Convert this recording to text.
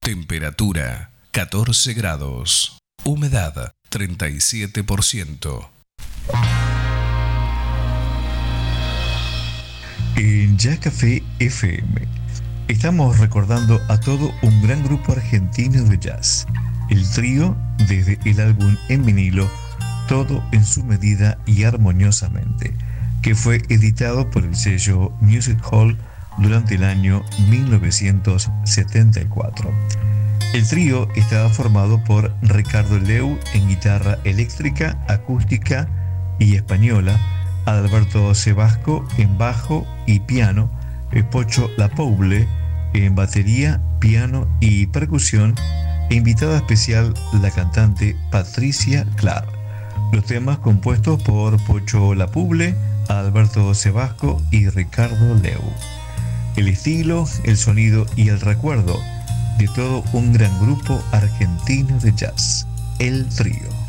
Temperatura 14 grados. Humedad 37%. En Ya Café FM estamos recordando a todo un gran grupo argentino de jazz. El trío, desde el álbum en vinilo, Todo en su medida y armoniosamente, que fue editado por el sello Music Hall durante el año 1974. El trío estaba formado por Ricardo Leu en guitarra eléctrica, acústica y española, Adalberto Sebasco en bajo y piano, Pocho Lapouble en batería, piano y percusión, e invitada especial la cantante Patricia Clark. Los temas compuestos por Pocho Lapouble, Adalberto Sebasco y Ricardo Leu. El estilo, el sonido y el recuerdo de todo un gran grupo argentino de jazz, el trío.